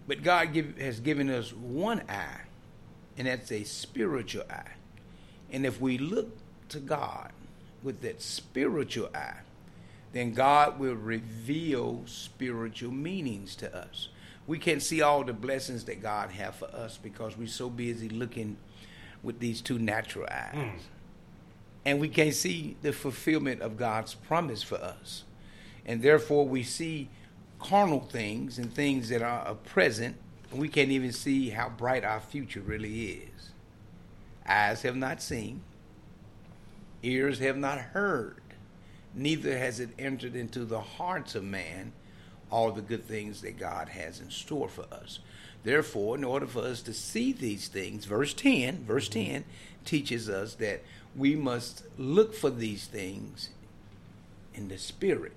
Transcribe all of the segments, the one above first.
But God has given us one eye, and that's a spiritual eye. And if we look to God with that spiritual eye, then God will reveal spiritual meanings to us. We can't see all the blessings that God has for us because we're so busy looking with these two natural eyes. And we can't see the fulfillment of God's promise for us. And therefore we see carnal things and things that are present. We can't even see how bright our future really is. Eyes have not seen, ears have not heard, neither has it entered into the hearts of man all the good things that God has in store for us. Therefore, in order for us to see these things, verse 10 teaches us that we must look for these things in the spirit,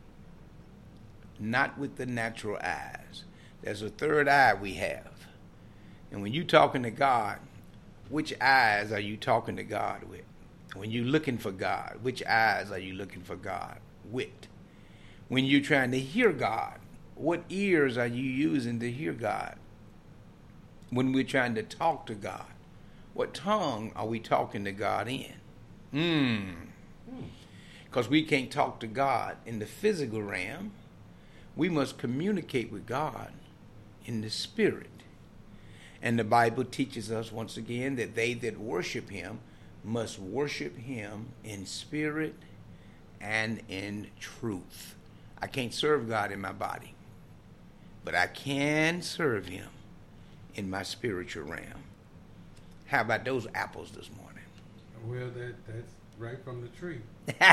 not with the natural eyes. There's a third eye we have. And when you're talking to God, which eyes are you talking to God with? When you're looking for God, which eyes are you looking for God with? When you're trying to hear God, what ears are you using to hear God? When we're trying to talk to God, what tongue are we talking to God in? Because we can't talk to God in the physical realm. We must communicate with God in the spirit. And the Bible teaches us once again that they that worship him must worship him in spirit and in truth. I can't serve God in my body, but I can serve him in my spiritual realm. How about those apples this morning? Well, that's right from the tree.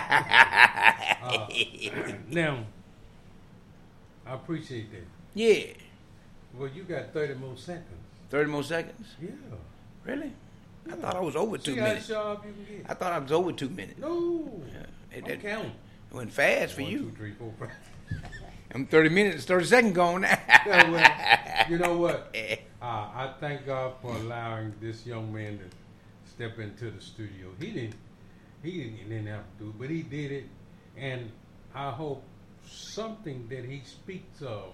Now, I appreciate that. Yeah. Well, you got 30 more seconds. 30 more seconds? Yeah. Really? Yeah. I thought I was over 2 minutes. See how sharp you can get. I thought I was over 2 minutes. No. Yeah. I'm counting. It went fast for 1, you. 2, 3, 4, 5. I'm 30 minutes, 30 seconds gone now. Yeah, well, you know what? I thank God for allowing this young man to step into the studio. He didn't have to do it, but he did it. And I hope something that he speaks of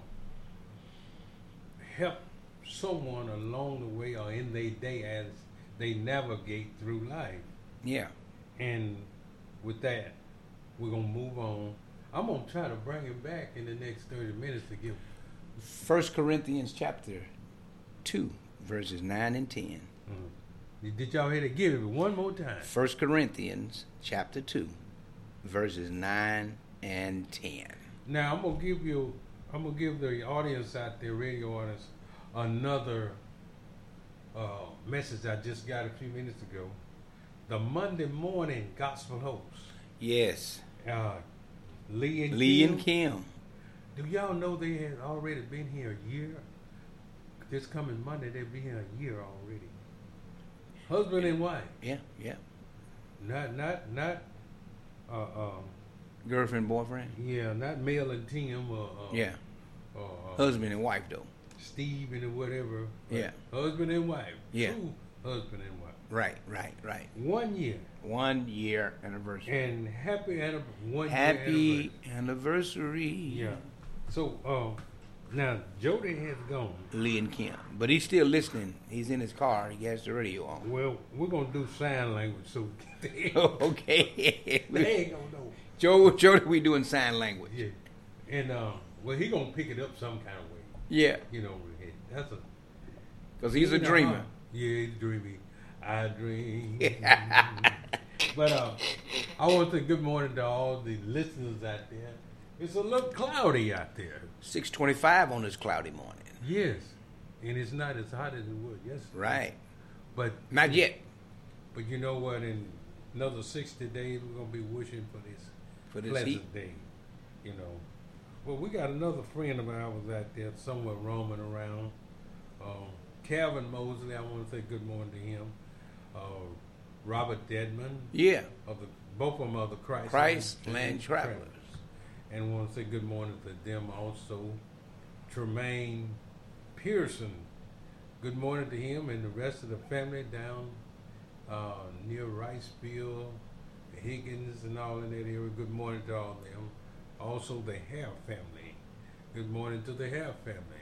help someone along the way or in their day as they navigate through life. Yeah. And with that, we're going to move on. I'm going to try to bring him back in the next 30 minutes to give 1 Corinthians chapter 2, verses 9 and 10. Did y'all hear to give it one more time? 1 Corinthians chapter 2, verses 9 and 10. Now I'm gonna give the audience out there, radio audience, another message I just got a few minutes ago. The Monday morning gospel host. Yes. Lee and Kim. Do y'all know they had already been here a year? This coming Monday they'll be here a year already. Husband and wife. Yeah. Not Girlfriend, boyfriend. Yeah, not Mel and Tim or Husband and wife though. Steve and whatever. Yeah. Husband and wife. Yeah. True husband and wife. Right. 1 year. 1 year anniversary. And happy Happy anniversary. Yeah. So now Jody has gone. Lee and Kim. But he's still listening. He's in his car. He has the radio on. Well, we're gonna do sign language so Okay. they ain't gonna know. Jody, we doing sign language. Yeah. And well he gonna pick it up some kind of way. Yeah. You know, that's a Because he's a dreamer. Yeah, he's dreamy. I dream. But I want to say good morning to all the listeners out there. It's a little cloudy out there. 6:25 on this cloudy morning. Yes. And it's not as hot as it was yesterday. Right. But Not yet. But you know what? In another 60 days, we're going to be wishing for this pleasant heat. day. You know. Well, we got another friend of ours out there somewhere roaming around. Calvin Mosley, I want to say good morning to him. Robert Dedman. Yeah. Both of them are the Christ Land Travelers. And I want to say good morning to them also. Tremaine Pearson. Good morning to him and the rest of the family down near Riceville, Higgins and all in that area. Good morning to all of them. Also the Hare family. Good morning to the Hare family.